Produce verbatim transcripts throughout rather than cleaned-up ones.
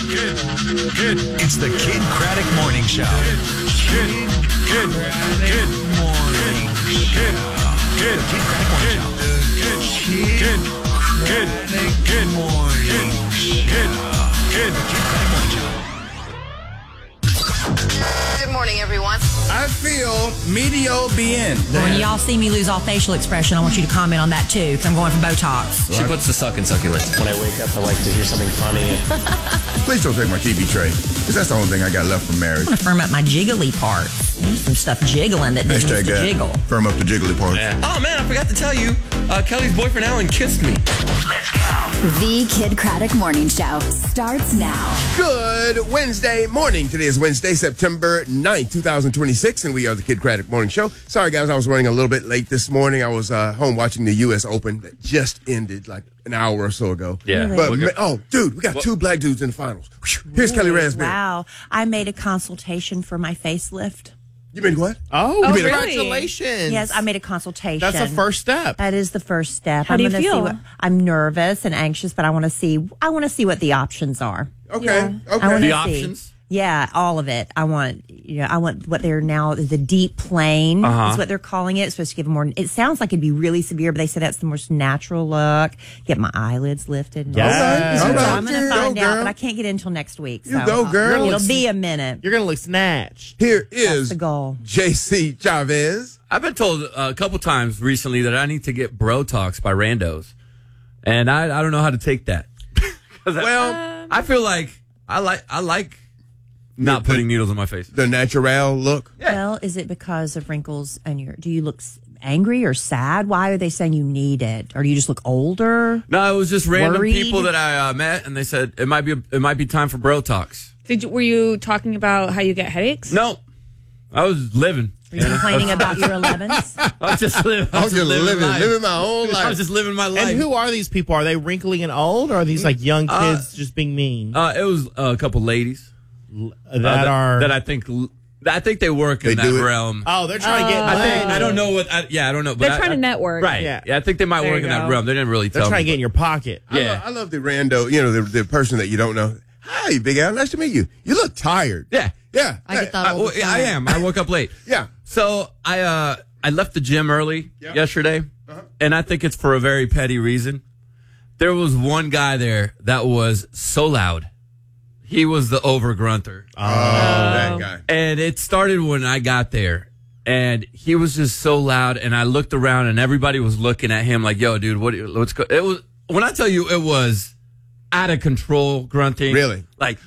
Kid, Kid. It's the Kid Craddock Morning Show. Kid, Kid, Kid, Morning Kid, Kid, Kid Craddock Morning Show. Kid, Kid, Kid, Kid, Morning Kid, Kid, Kid Craddock Morning Show. Good morning, everyone. I feel medio bien. When y'all see me lose all facial expression, I want you to comment on that too, because I'm going for Botox. She puts the suck in succulent. When I wake up, I like to hear something funny. Please don't take my T V tray, because that's the only thing I got left from marriage. I want to firm up my jiggly parts. There's some stuff jiggling that doesn't Hashtag used to that. jiggle. Firm up the jiggly parts. Yeah. Oh, man, I forgot to tell you. Uh, Kelly's boyfriend, Alan, kissed me. Let's go. The Kid Craddock Morning Show starts now. Good Wednesday morning. Today is Wednesday, September ninth, twenty twenty-six, and we are the Kid Craddock Morning Show. Sorry, guys, I was running a little bit late this morning. I was uh, home watching the U S Open that just ended like an hour or so ago. Yeah. But, Really? ma- oh, dude, we got two black dudes in the finals. Here's Kelly Raspberry. Wow. I made a consultation for my facelift. You made what? Oh, You made a- congratulations. Yes, I made a consultation. That's the first step. That is the first step. How I'm do you gonna feel? See what, I'm nervous and anxious, but I want to see. I want to see what the options are. Okay. Yeah. Okay. I wanna The see. options? Yeah, all of it. I want, you know, I want what they're now the deep plane Uh-huh. is what they're calling it. It's supposed to give them more. It sounds like it'd be really severe, but they say that's the most natural look. Get my eyelids lifted. And Yes. So All right. I'm going to Go, find out, girl. but I can't get in until next week. You so go, I'll- girl. It'll be a minute. You're going to look snatched. Here That's is the goal. J C Chavez. I've been told a couple times recently that I need to get Brotox by randos, and I I don't know how to take that. Well, I feel like I like I like not The- putting needles in my face. the natural look. Well, is it because of wrinkles and your? Do you look s- angry or sad? Why are they saying you need it? Or do you just look older? No, it was just random Worried? people that I uh, met, and they said it might be it might be time for Brotox. Did you, were you talking about how you get headaches? No, I was living. Are you complaining about your elevens? I was just living. I I was was just living, life. living my whole I was life. just living my life. And who are these people? Are they wrinkly and old, or are these like young Uh, kids just being mean? Uh, it was uh, a couple ladies that, uh, are. that I think I think they work They in that do it? realm. oh, they're trying to get. I think money. I don't know what. I, yeah, I don't know. But They're I- trying to I- network. Right. Yeah. Yeah. I think they might There work you in that go. realm. They didn't really They're tell trying me. to get in your pocket. I Yeah. love, I love the rando, you know, the, the person that you don't know. Hi, Big Al. Nice to meet you. You look tired. Yeah. Yeah. I get that I, all well, the time. I am. I woke up late. Yeah. So I uh I left the gym early Yeah. yesterday, and I think it's for a very petty reason. There was one guy there that was so loud. He was the over grunter. Oh, that guy. And it started when I got there. And he was just so loud. And I looked around and everybody was looking at him like, yo, dude, what, what's go-? It was, when I tell you it was out of control grunting. Really? Like,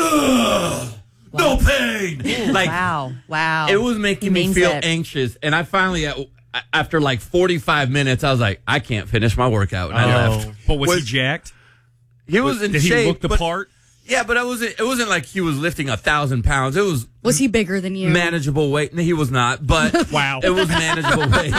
ugh, no pain. Like, Wow. Wow. it was making He me means feel it. anxious. And I finally, uh, after like forty-five minutes, I was like, I can't finish my workout. And I left. But was, Was- he jacked? He was in Did shape. he look the but- part? Yeah, but it wasn't, it wasn't like he was lifting a thousand pounds. It was Was he bigger than you? manageable weight. No, he was not, but Wow. it was manageable weight.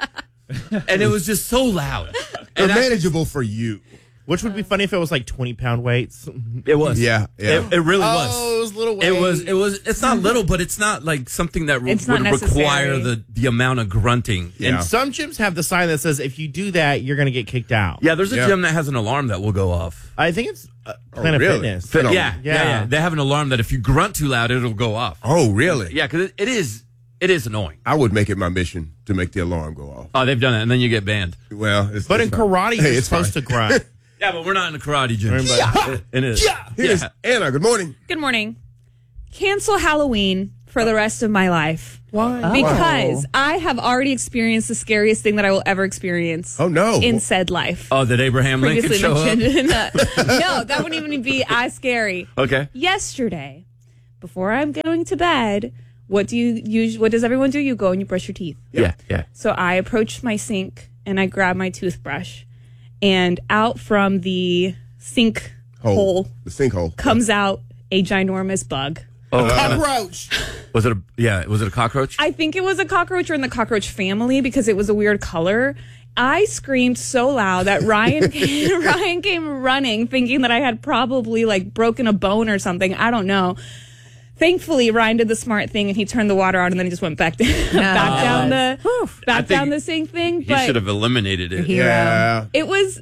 And it was just so loud. They're And I- manageable for you. Which would be funny if it was like twenty pound weights. it was. Yeah, yeah. It, it really was. Oh, it was little It was. weights. It was. It's not little, but it's not like something that re- It's would not necessary. require the the amount of grunting. Yeah. And some gyms have the sign that says if you do that, you're going to get kicked out. Yeah, there's a Yeah. gym that has an alarm that will go off. I think it's uh, Planet really? Fitness. Fit- Yeah, on- yeah, yeah, Yeah. They have an alarm that if you grunt too loud, it'll go off. Oh, really? Yeah, because it, it is. It is annoying. I would make it my mission to make the alarm go off. Oh, they've done it, and then you get banned. Well, it's, But it's in fine. karate, Hey, you're it's supposed fine. to grunt. Yeah, but we're not in a karate gym. Yeah. It, it is. Yeah. Here's Yeah. Anna. Good morning. Good morning. Cancel Halloween for the rest of my life. Why? Because I have already experienced the scariest thing that I will ever experience. Oh, no. In said life. Oh, did Abraham Lincoln Previously show up? mentioned. No, that wouldn't even be as scary. Okay. Yesterday, before I'm going to bed, what do you use? What does everyone do? You go and you brush your teeth. Yeah, yeah. So I approached my sink and I grabbed my toothbrush, and out from the sink Hole. hole The sinkhole. comes out a ginormous bug. Oh, Cockroach. was it a yeah? Was it a cockroach? I think it was a cockroach or in the cockroach family because it was a weird color. I screamed so loud that Ryan came, Ryan came running, thinking that I had probably like broken a bone or something. I don't know. Thankfully, Ryan did the smart thing and he turned the water on and then he just went back, back down the I back think down the sink thing. He But should have eliminated it. Hero. Yeah. it was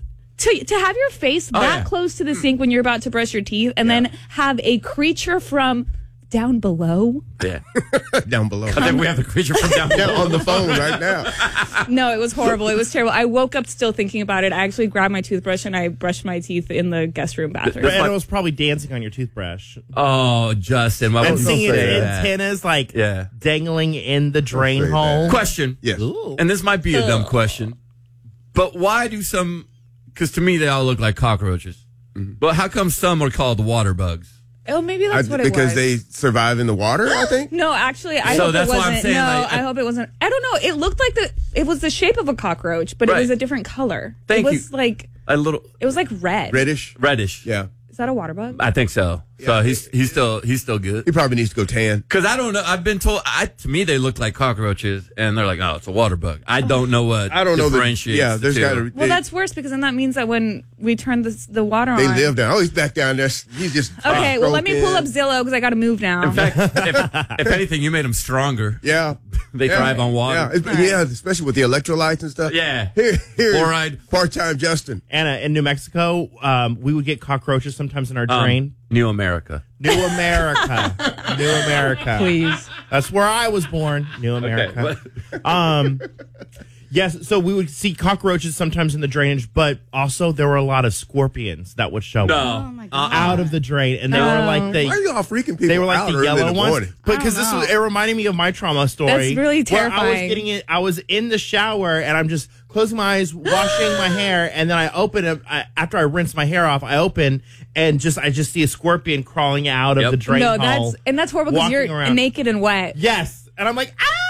to to have your face Oh, that yeah. close to the sink when you're about to brush your teeth, and then have a creature from down below. Yeah. Down below. I think we have the creature from down Yeah, below. on the phone right now. No, it was horrible. It was terrible. I woke up still thinking about it. I actually grabbed my toothbrush and I brushed my teeth in the guest room bathroom. And it was probably dancing on your toothbrush. Oh, Justin. Why And would you seeing say that? antennas like Yeah. dangling in the drain say that. hole. Question. Yes. Ooh. And this might be a dumb question, but why do some, because to me they all look like cockroaches, but how come some are called water bugs? Oh, maybe that's I- what it because was. they survive in the water, I think. No, actually, I So hope that's it why wasn't. I'm saying, no, like, I I- hope it wasn't. I don't know. It looked like the. It was the shape of a cockroach, but Right. it was a different color. Thank it was you. like A little it was like red. Reddish. reddish. Yeah. Is that a water bug? I think so. So he's he's still he's still good. He probably needs to go tan. Because I don't know. I've been told. I to me they look like cockroaches, and they're like, oh, it's a water bug. I don't know what. I don't know. The, differentiates yeah, the there's two. got to. Well, that's worse because then that means that when we turn the the water They on. live down. Oh, he's back down there. He's just. Okay, well, let me pull up broken. Zillow because I got to move now. In fact, if, if anything, you made them stronger. Yeah. They yeah. thrive on water. Yeah, it's- yeah, especially with the electrolytes and stuff. Yeah. Here, here. Fluoride. Part-time Justin. Anna, in New Mexico, um, we would get cockroaches sometimes in our Um, drain. New America. New America. New America. Please. That's where I was born. New America. um, yes, so we would see cockroaches sometimes in the drainage, but also there were a lot of scorpions that would show No. up Oh my god. out of the drain, and they were like the Why are y'all freaking people they were like out the early in yellow the ones. morning? Because this was it reminded me of my trauma story. That's really where I was terrifying. getting it. I was in the shower and I'm just closing my eyes, washing my hair, and then I open it I, after I rinse my hair off. I open and just I just see a scorpion crawling out Yep. of the drain No, hole. that's and that's horrible because walking you're around. naked and wet. Yes, and I'm like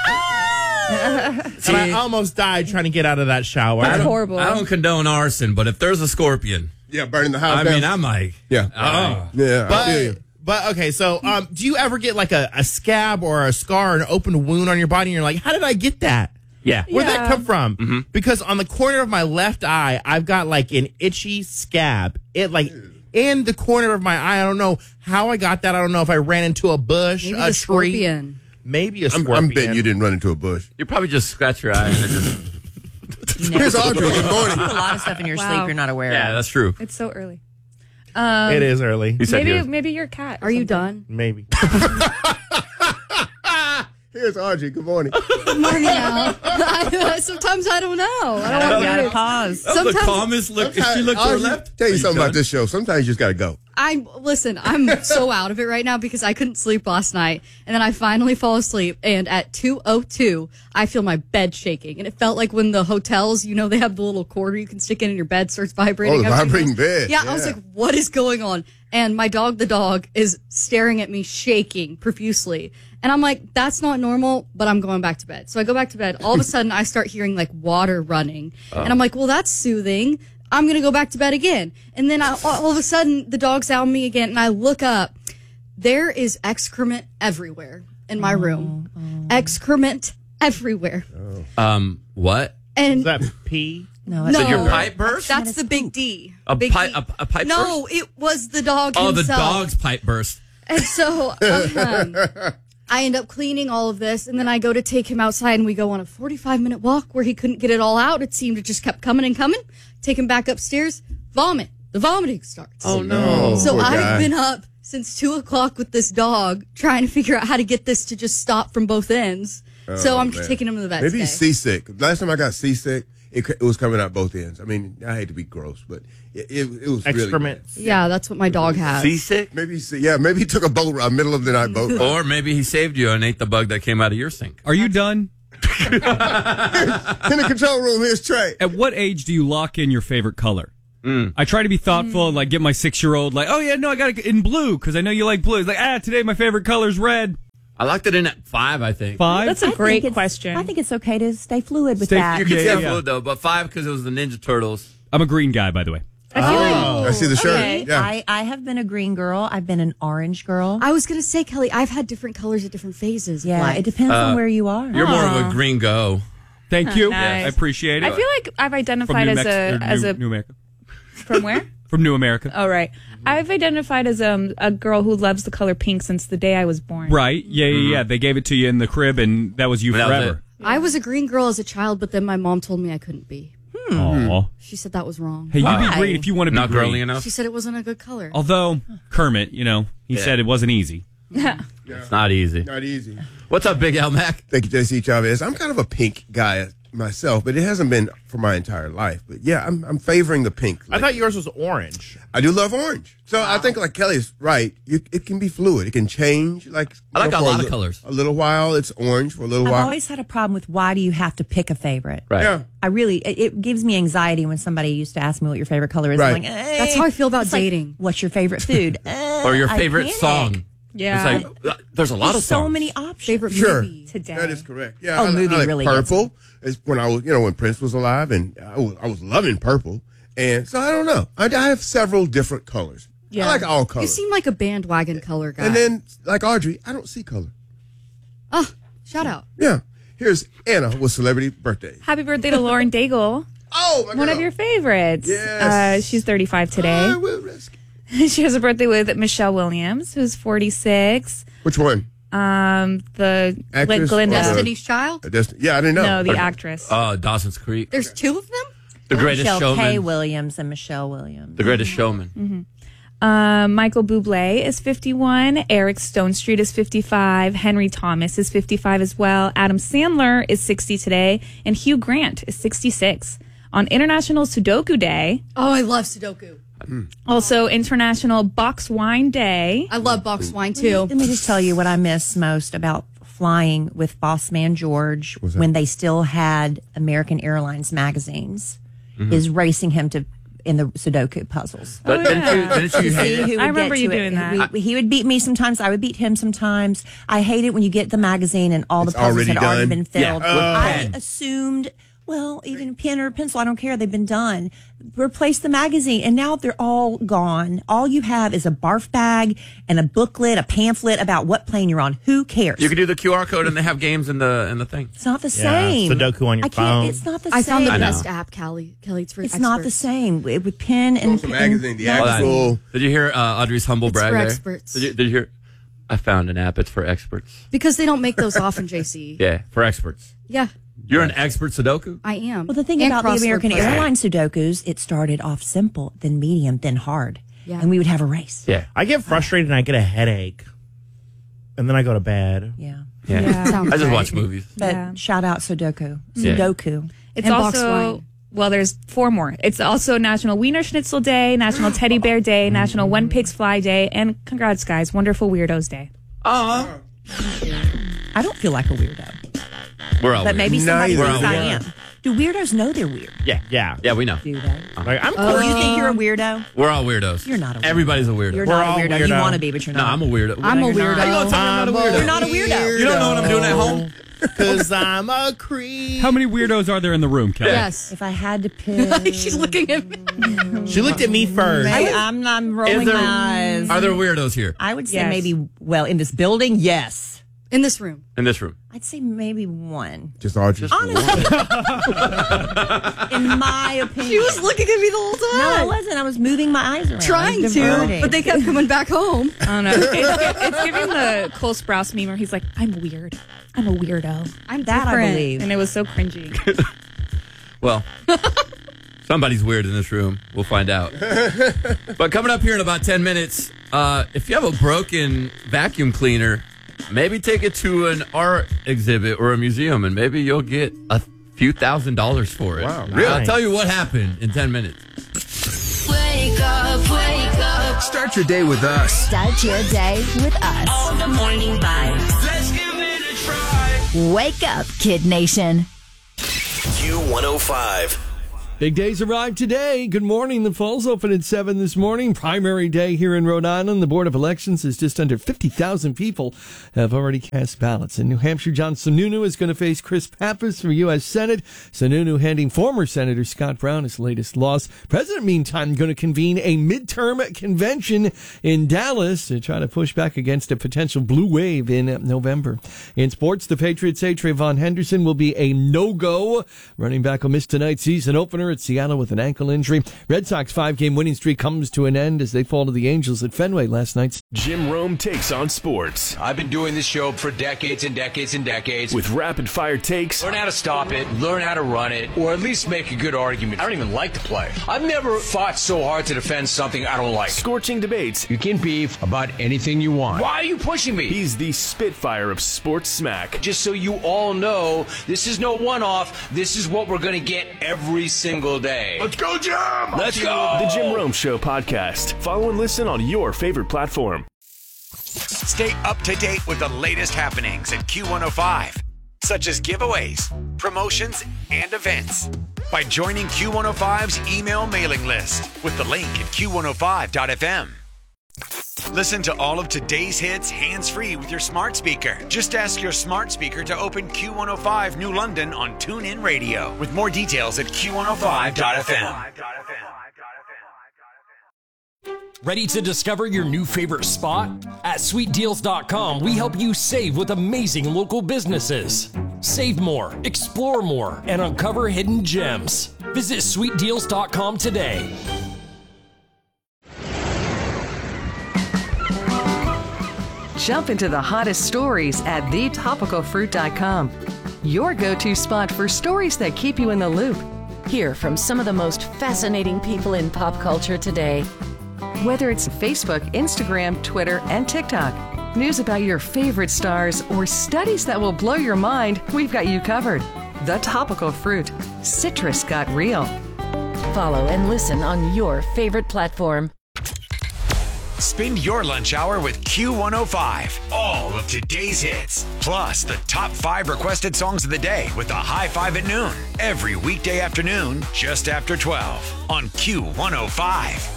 ah! And I almost died trying to get out of that shower. That's I don't- horrible. I don't condone arson, but if there's a scorpion, Yeah, burning the house I down. mean, I'm like, yeah. oh. Yeah, I feel you. But but okay, so um, do you ever get like a, a scab or a scar, an open wound on your body, and you're like, how did I get that? yeah. Where'd Yeah. that come from? Mm-hmm. Because on the corner of my left eye, I've got like an itchy scab. It like in the corner of my eye. I don't know how I got that. I don't know if I ran into a bush, Maybe a the tree, scorpion. maybe a I'm, scorpion. I'm betting you didn't run into a bush. You probably just scratch your eye and it just. Here's Audrey. Good morning. A lot of stuff in your Wow. sleep you're not aware Yeah, of. that's true. It's so early. It is early. He said Maybe he was- maybe your cat. or Are you something. done? Maybe. Here's Audrey. Good morning. Good morning, Al. I- Sometimes I don't know. I don't You want gotta to. pause. That was the Sometimes- calmest look. If she looked to her Audrey, left. Tell you Are something about done? this show. Sometimes you just got to go. I'm listen. I'm so out of it right now because I couldn't sleep last night, and then I finally fall asleep. And at two oh two, I feel my bed shaking, and it felt like when the hotels, you know, they have the little quarter you can stick in, and your bed starts vibrating. Oh, the after you vibrating go- bed. Yeah, I was Yeah. like, what is going on? And my dog, the dog, is staring at me, shaking profusely. And I'm like, that's not normal, but I'm going back to bed. So I go back to bed. All of a sudden, I start hearing like water running. And I'm like, well, that's soothing. I'm going to go back to bed again. And then I, all of a sudden, the dog's on me again. And I look up. There is excrement everywhere in my room. Excrement everywhere. Um, what? And Is that pee? No, No. it's Did your pipe burst? that's the big D. A Big pipe- D. a- a pipe No, it was the dog Oh, the himself. dog's pipe burst. And so um, I end up cleaning all of this, and then I go to take him outside, and we go on a forty-five minute walk where he couldn't get it all out. It seemed it just kept coming and coming. Take him back upstairs, vomit. The vomiting starts. Oh, no. So poor I've guy. been up since two o'clock with this dog trying to figure out how to get this to just stop from both ends. so Oh, I'm man. taking him to the vet Maybe today. he's seasick. Last time I got seasick, it, c- it was coming out both ends. I mean, I hate to be gross, but it, it, it was Excrement. really Yeah, that's what my dog has. Seasick? bad. Maybe, he's- yeah, maybe he took a boat ride, middle of the night boat ride. Or maybe he saved you and ate the bug that came out of your sink. Are you done? In the control room, here's Trey. At what age do you lock in your favorite color? I try to be thoughtful and like get my six-year-old like, oh yeah, no, I got it in blue because I know you like blue. It's like, ah, today my favorite color's red. I locked it in at five, I think. Five. That's a I great think it's- question. I think it's okay to stay fluid with Stay- that. You can Yeah, say yeah, blue, though, but five because it was the Ninja Turtles. I'm a green guy, by the way. I feel like I see the shirt. okay. Yeah. I, I have been a green girl. I've been an orange girl. I was going to say, Kelly, I've had different colors at different phases. of yeah, life. it depends Uh, on where you are. You're more of a green go. Thank you. Nice. I appreciate it. I feel like I've From identified New as Mex- a or as New, a New America. from where? From New America. Oh, right. I've identified as um, a girl who loves the color pink since the day I was born. Right. Yeah, yeah, yeah. They gave it to you in the crib, and that was you That was forever. I was a green girl as a child, but then my mom told me I couldn't be. Aw. She said that was wrong. Hey, you'd Why? be great if you want to be Not green. girly enough. She said it wasn't a good color. Although Kermit, you know, he Yeah. said it wasn't easy. It's not easy. Not easy. What's up, Big Al Mac? Thank you, J C Chavez. I'm kind of a pink guy myself, but it hasn't been for my entire life. But yeah, I'm I'm favoring the pink. I thought yours was orange. I do love orange. So I think like Kelly's right. You, it can be fluid. It can change. Like I like you know, a for lot of li- colors. A little while it's orange. For a little I've while, always had a problem with why do you have to pick a favorite? Right. yeah. I really, it, it gives me anxiety when somebody used to ask me what your favorite color is. Right. I'm like, eh. That's how I feel about It's like, dating. what's your favorite food? Eh, Or your I favorite panic. song. Yeah. It's like, uh, there's a lot There's of so songs. many options. Favorite Sure. movie. Today. That is correct. Yeah. Oh, I, movie I like really gets purple. Is when I was, you know, when Prince was alive, and I was, I was loving purple, and so I don't know. I, I have several different colors. I Yeah. like all You colors. seem like a bandwagon color guy. And then, like Audrey, I don't see color. oh, shout out. Yeah. Here's Anna with celebrity birthdays. Happy birthday to Lauren Daigle, Oh, my one of girl. your favorites. Yes. Uh, she's thirty-five today. I will risk. She has a birthday with Michelle Williams, who's forty-six. Which one? Um, the Actress Glinda. or- Destiny's Child? Uh, Desti- yeah, I didn't know. No, the Okay. actress. Uh, Dawson's Creek. There's two of them? The Greatest Michelle Showman. K. Williams and Michelle Williams. The Greatest Showman. Um, Michael Bublé is fifty-one. Eric Stonestreet is fifty-five. Henry Thomas is fifty-five as well. Adam Sandler is sixty today. And Hugh Grant is sixty-six. On International Sudoku Day, Oh, I love Sudoku. also International Box Wine Day. I love box wine too. Let me just tell you what I miss most about flying with Boss Man George when they still had American Airlines magazines is racing him to in the Sudoku puzzles. But didn't you, didn't you See hate who it? would I remember get you to it. doing that. We- he would beat me sometimes. I would beat him sometimes. I hate it when you get the magazine and all It's the puzzles already had already done. been filled. Yeah, with I pen. assumed, well, even pen or pencil, I don't care. They've been done. Replace the magazine, and now they're all gone. All you have is a barf bag and a booklet, a pamphlet about what plane you're on. Who cares? You can do the Q R code and they have games in the in the thing. It's not the Yeah, same. Sudoku on your I can't, phone. It's not the I same. found the I know. best app, Kelly. Kelly, it's for It's experts. not the same with with pen and Also magazine, the and- Hold on. actual. Did you hear uh, Audrey's humble It's brag for there? experts. Did you, did you hear? I found an app. It's for experts. Because they don't make those often, J C. Yeah, for experts. Yeah, You're an expert Sudoku? I am. Well, the thing And about the crossword American puzzle. Airlines Sudokus, it started off simple, then medium, then hard. Yeah. And we would have a race. Yeah. I get frustrated and I get a headache, and then I go to bed. Yeah. Yeah. Yeah. Sounds I just right. watch movies. But Yeah. shout out Sudoku. Yeah. Sudoku. It's And box also wine. well, there's four more. It's also National Wiener Schnitzel Day, National Teddy Bear Day, National When Pigs Fly Day, and congrats, guys, Wonderful Weirdos Day. Aw. I don't feel like a weirdo. We're all But weird. maybe somebody Neither. thinks I We're all am. Do weirdos know they're weird? Yeah, yeah. Yeah, we know. Do they? Like, I'm Oh, you quirky. think you're a weirdo? We're all weirdos. You're not a weirdo. Everybody's a weirdo. You're We're not all a weirdo. You weirdo. want to be, but you're no, not. I'm a weirdo. I'm a you're not. weirdo. How you gonna tell me I'm not a weirdo? You're not a weirdo. You don't know what I'm doing at home? Because I'm a creep. How many weirdos are there in the room, Kelly? Yes. If I had to pick, She's looking at me. She looked at me first. I, I'm not Is rolling there- my eyes. Are there weirdos here I would say Yes. maybe, well, in this building, yes. In this room. in this room? I'd say maybe one. Just Audrey. Honestly, in my opinion. She was looking at me the whole No, I time. wasn't. I was moving my eyes around. Trying I was to, diverting. but they kept coming back home. I don't know. It's, it's giving the Cole Sprouse meme where he's like, "I'm weird. I'm a weirdo," I'm that I different. believe. and it was so cringy. Well, somebody's weird in this room. We'll find out. But coming up here in about ten minutes, uh, if you have a broken vacuum cleaner, maybe take it to an art exhibit or a museum, and maybe you'll get a few thousand dollars for it. Wow, Really? I'll nice. tell you what happened in ten minutes. Wake up, wake up. Start your day with us. Start your day with us. All the morning vibes. Let's give it a try. Wake up, Kid Nation. Q one oh five. Big days arrived today. Good morning. The polls open at seven this morning. Primary day here in Rhode Island. The Board of Elections is just under fifty thousand people have already cast ballots. In New Hampshire, John Sununu is going to face Chris Pappas for U S Senate. Sununu handing former Senator Scott Brown his latest loss. President, meantime, going to convene a midterm convention in Dallas to try to push back against a potential blue wave in November. In sports, the Patriots say Trayvon Henderson will be a no-go. Running back will miss tonight's season opener opener at Seattle with an ankle injury. Red Sox five-game winning streak comes to an end as they fall to the Angels at Fenway last night. Jim Rome takes on sports. I've been doing this show for decades and decades and decades. With rapid-fire takes. Learn how to stop it, learn how to run it, or at least make a good argument. I don't even like to play. I've never fought so hard to defend something I don't like. Scorching debates. You can beef about anything you want. Why are you pushing me? He's the Spitfire of sports smack. Just so you all know, this is no one-off. This is what we're going to get every single day. Let's go, Jim! Let's go! The Jim Rome Show podcast. Follow and listen on your favorite platform. Stay up to date with the latest happenings at Q one oh five, such as giveaways, promotions, and events by joining Q one oh five's email mailing list with the link at Q one oh five dot f m. Listen to all of today's hits hands-free with your smart speaker. Just ask your smart speaker to open Q one oh five New London on TuneIn Radio. With more details at Q one oh five dot f m. Ready to discover your new favorite spot? At sweet deals dot com, we help you save with amazing local businesses. Save more, explore more, and uncover hidden gems. Visit sweet deals dot com today. Jump into the hottest stories at the topical fruit dot com. Your go-to spot for stories that keep you in the loop. Hear from some of the most fascinating people in pop culture today. Whether it's Facebook, Instagram, Twitter, and TikTok, news about your favorite stars, or studies that will blow your mind, we've got you covered. The Topical Fruit. Citrus got real. Follow and listen on your favorite platform. Spend your lunch hour with Q one oh five. All of today's hits. Plus the top five requested songs of the day with the High Five at noon. Every weekday afternoon, just after twelve on Q one oh five.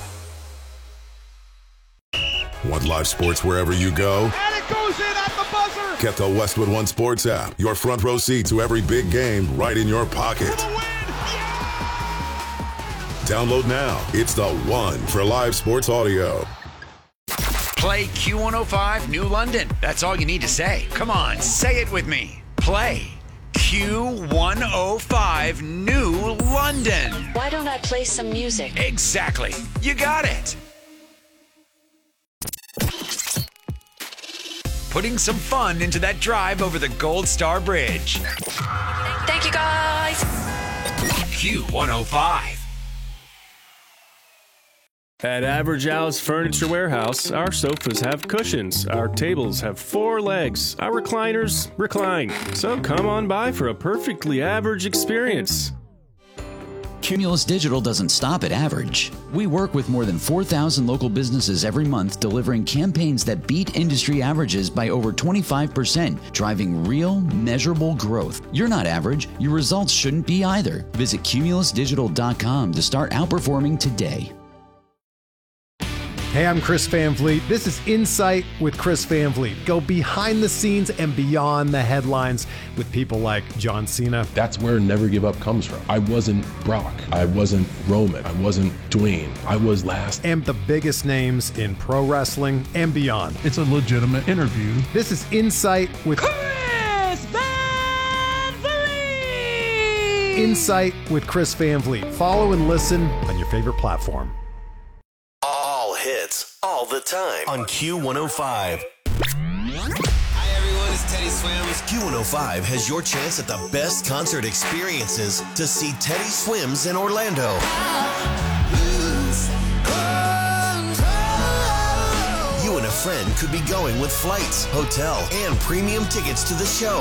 Want live sports wherever you go? And it goes in at the buzzer! Get the Westwood One Sports app. Your front row seat to every big game right in your pocket. Download now. It's the one for live sports audio. Play Q one oh five New London. That's all you need to say. Come on, say it with me. Play Q one oh five New London. Why don't I play some music? Exactly. You got it. Putting some fun into that drive over the Gold Star Bridge. Thank you, guys. Q one oh five. At Average Al's Furniture Warehouse, our sofas have cushions, our tables have four legs, our recliners recline. So come on by for a perfectly average experience. Cumulus Digital doesn't stop at average. We work with more than four thousand local businesses every month, delivering campaigns that beat industry averages by over twenty-five percent, driving real, measurable growth. You're not average. Your results shouldn't be either. Visit cumulus digital dot com to start outperforming today. Hey, I'm Chris Van Vliet. This is Insight with Chris Van Vliet. Go behind the scenes and beyond the headlines with people like John Cena. That's where Never Give Up comes from. I wasn't Brock. I wasn't Roman. I wasn't Dwayne. I was last. And the biggest names in pro wrestling and beyond. It's a legitimate interview. This is Insight with Chris Van Vliet! Insight with Chris Van Vliet. Follow and listen on your favorite platform. All hits, all the time on Q one oh five. Hi everyone, it's Teddy Swims. Q one oh five has your chance at the best concert experiences to see Teddy Swims in Orlando. You and a friend could be going with flights, hotel, and premium tickets to the show.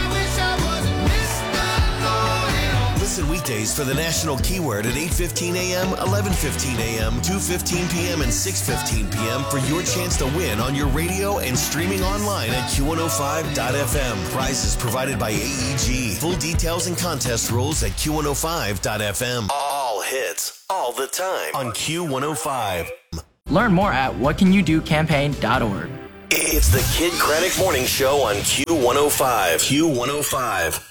Listen weekdays for the national keyword at eight fifteen a.m., eleven fifteen a.m., two fifteen p.m., and six fifteen p.m. for your chance to win on your radio and streaming online at Q one oh five dot f m. Prizes provided by A E G. Full details and contest rules at Q one oh five dot f m. All hits, all the time on Q one oh five. Learn more at what can you do campaign dot org. It's the Kid Craddock Morning Show on Q one oh five. Q one oh five.